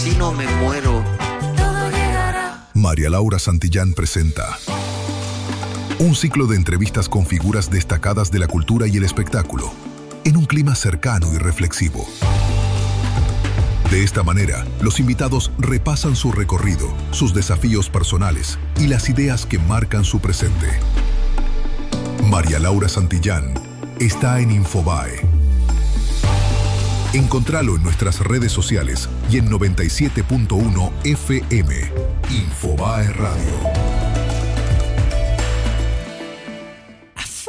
Si no me muero, todo llegará. María Laura Santillán presenta un ciclo de entrevistas con figuras destacadas de la cultura y el espectáculo, en un clima cercano y reflexivo. De esta manera, los invitados repasan su recorrido, sus desafíos personales y las ideas que marcan su presente. María Laura Santillán está en Infobae. Encontralo en nuestras redes sociales y en 97.1 FM. Infobae Radio.